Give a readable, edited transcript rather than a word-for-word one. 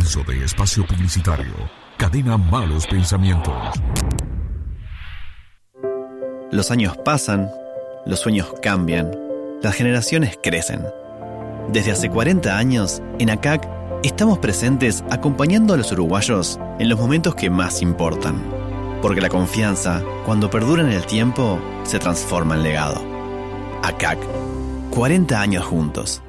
Comienzo de espacio publicitario. Cadena Malos Pensamientos. Los años pasan, los sueños cambian, las generaciones crecen. Desde hace 40 años, en ACAC, estamos presentes acompañando a los uruguayos en los momentos que más importan. Porque la confianza, cuando perdura en el tiempo, se transforma en legado. ACAC, 40 años juntos.